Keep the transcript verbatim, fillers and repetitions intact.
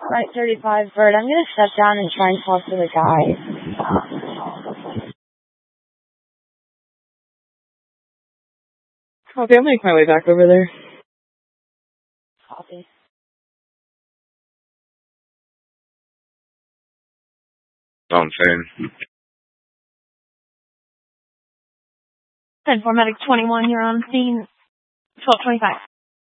Right, thirty-five, Bird. I'm going to step down and try and talk to the guy. Copy, I'll make my way back over there. Copy. On same. ten four Medic twenty-one, you're on scene. twelve twenty-five.